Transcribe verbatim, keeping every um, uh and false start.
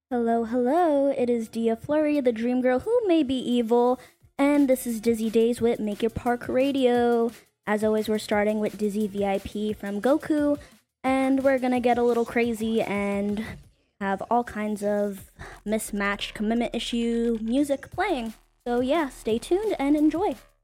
Hello, hello. It is Dia Flurry, the dream girl who may be evil, and this is Dizzy Days with Make Your Park Radio. As always, we're starting with Dizzy V I P from Goku, and we're gonna get a little crazy and have all kinds of mismatched commitment issue music playing. So yeah, stay tuned and enjoy.